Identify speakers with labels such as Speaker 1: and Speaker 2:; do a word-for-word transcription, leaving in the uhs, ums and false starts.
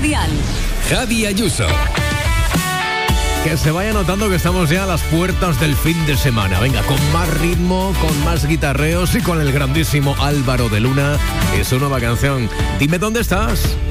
Speaker 1: Dial.
Speaker 2: Javi Ayuso.
Speaker 3: Que se vaya notando que estamos ya a las puertas del fin de semana. Venga, con más ritmo, con más guitarreos y con el grandísimo Álvaro de Luna y su nueva canción. Dime dónde estás.